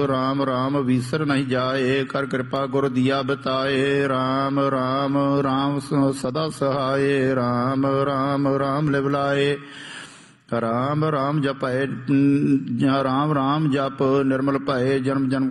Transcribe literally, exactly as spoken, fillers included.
ਰਾਮ ਰਾਮ ਵੀਸਰ ਨਹੀਂ ਜਾਏ, ਕਰ ਕਿਰਪਾ ਗੁਰ ਦੀਆ ਬਿਤਾਏ। ਰਾਮ ਰਾਮ ਰਾਮ ਸਦਾ ਸਹਾਏ, ਰਾਮ ਰਾਮ ਰਾਮ ਲਿਵ ਲਾਏ। ਰਾਮ ਰਾਮ ਜਪੈ ਰਾਮ ਰਾਮ ਜਪ ਨਿਰਮਲ ਭਏ, ਜਨਮ ਜਨਮ